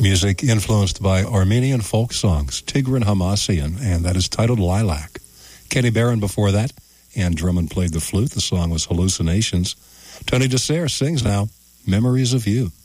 Music influenced by Armenian folk songs, Tigran Hamasyan, and that is titled Lilac. Kenny Barron before that, and Drummond played the flute. The song was Hallucinations. Tony DeSere sings now, Memories of You.